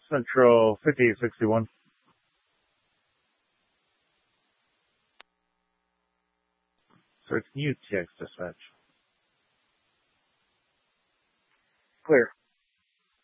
Central 5861. So it's new TX dispatch. Clear.